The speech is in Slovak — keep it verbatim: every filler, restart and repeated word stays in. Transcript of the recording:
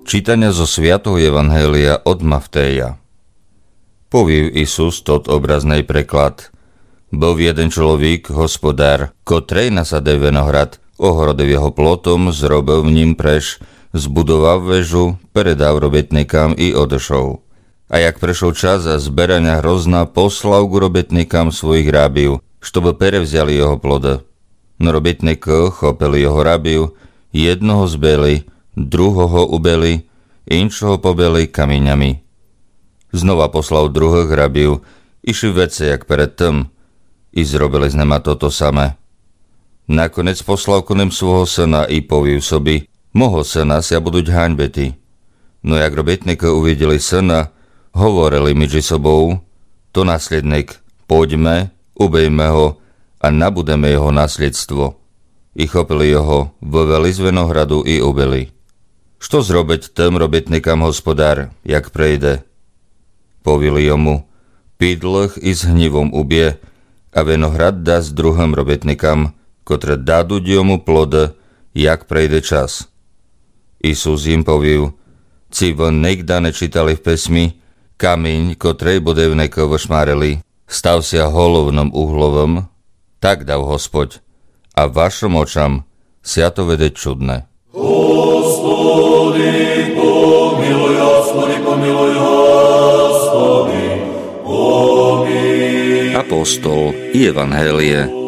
Čítania zo sviatého evanjelia od Mattheja. Povív Isus tot obraznej preklad. Bol jeden človek, hospodár, kotrej nasadej vinohrad, ohrodil jeho plotom, zrobil v ním preš, zbudoval vežu, predal robetníkam i odošol. A jak prešol čas a zberania hrozna, poslal k robetníkam svojich rábiv, štoby perevzali jeho ploda. No robetníko chopili jeho rábiv, jednoho zbeli, druhoho ubeli, inšoho pobeli kameňami. Znova poslal druhých rabiv, išli vece jak predtým, i zrobili z nema toto samé. Nakonec poslal konem svojho syna i povív sobi, moho syna sa buduť haňbeti. No jak robetníko uvideli syna, hovorili medzi sobou, to následník, poďme, ubejme ho a nabudeme jeho následstvo. I chopili jeho, voveli z vinohradu i ubili. Što zrobiť tým robetníkam hospodár, jak prejde? Povili jomu, pidlch i s hnivom ubie a vinohrad dá s druhým robetníkam, ktoré dádú jomu plod, jak prejde čas. Isus im povív, ci von nikda nečítali v pesmi, kameň, kotrej bodevneko vošmárili, stav sa holovnom uhlovom, tak dav Hospod, a vašom očam sa to vede čudné. Hospody, pomiluj, Hospody, pomiluj, Hospody, pomiluj. Apostol i Evanjelie